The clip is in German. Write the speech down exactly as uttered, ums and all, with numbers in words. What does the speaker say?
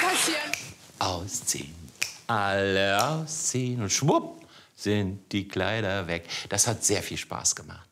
passieren. Ausziehen. Alle ausziehen und schwupp sind die Kleider weg. Das hat sehr viel Spaß gemacht.